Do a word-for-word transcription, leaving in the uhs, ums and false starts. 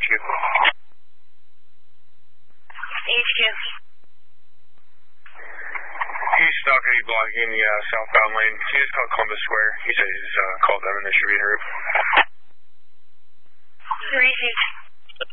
Q. H Q. He's not going to be blocking the uh, southbound lane. He just called Columbus Square. He said he's uh, called them and they should be in a route. Received.